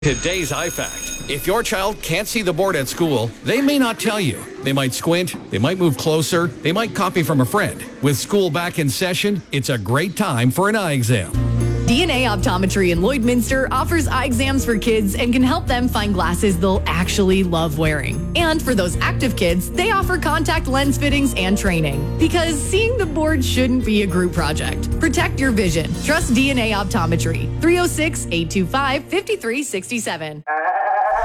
Today's iFact. If your child can't see the board at school, they may not tell you. They might squint, they might move closer, they might copy from a friend. With school back in session, it's a great time for an eye exam. DNA Optometry in Lloydminster offers eye exams for kids and can help them find glasses they'll actually love wearing. And for those active kids, they offer contact lens fittings and training. Because seeing the board shouldn't be a group project. Protect your vision. Trust DNA Optometry. 306-825-5367.